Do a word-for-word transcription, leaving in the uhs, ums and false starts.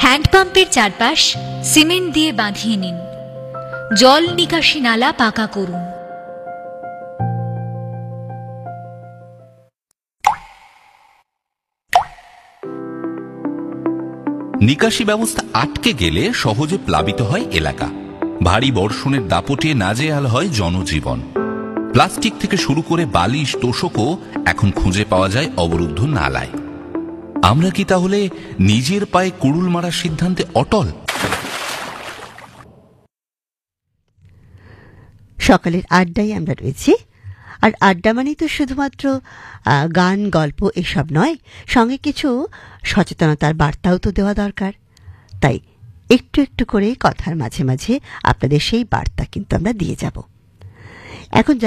হ্যান্ডপাম্পের চারপাশ সিমেন্ট দিয়ে বাঁধিয়ে নিন। জল নিকাশি নালা পাকা করুন। নিকাশি ব্যবস্থা আটকে গেলে সহজে প্লাবিত হয় এলাকা। ভারী বর্ষণের দাপটে নাজেহাল হয় জনজীবন। প্লাস্টিক থেকে শুরু করে বালিশ তোষকও এখন খুঁজে পাওয়া যায় অবরুদ্ধ নালায়। আমরা কি তাহলে নিজের পায়ে কুড়ুল মারার সিদ্ধান্তে অটল? সকালের আড্ডায় আমরা রয়েছি। আর আড্ডা মানেই তো শুধুমাত্র গান গল্প এসব নয়, সঙ্গে কিছু সচেতনতার বার্তাও তো দেওয়া দরকার। তাই একটু একটু করে কথার মাঝে মাঝে আপনাদের সেই বার্তা কিন্তু আমরা দিয়ে যাব। এখন